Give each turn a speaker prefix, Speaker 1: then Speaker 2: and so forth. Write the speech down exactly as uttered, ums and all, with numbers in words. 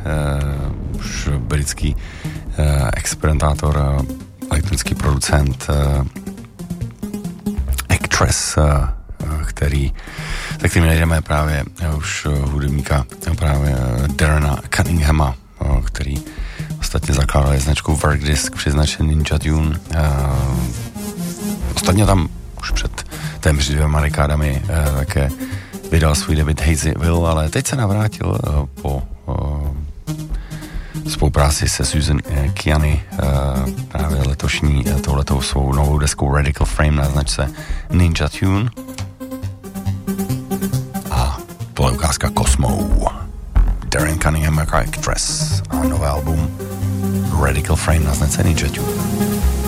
Speaker 1: uh, už britský uh, experimentátor, uh, elektronický producent, uh, Actress, uh, který, se kterým najdeme právě uh, už uh, hudebníka uh, právě uh, Darrena Cunninghama, uh, který ostatně zakládal značku Workdisk při značce Ninja Tune. Uh, ostatně tam už před téměř dvěma dekádami uh, také vydal svůj debut Hazy Will, ale teď se navrátil uh, po uh, spolupráci se Susan uh, Kiany uh, právě letošní uh, touhletou svou novou deskou Radical Frame na značce Ninja Tune. A tohle je ukázka Cosmo. Darren Cunningham jako Actress a nové album Radical Frame na značce Ninja Tune.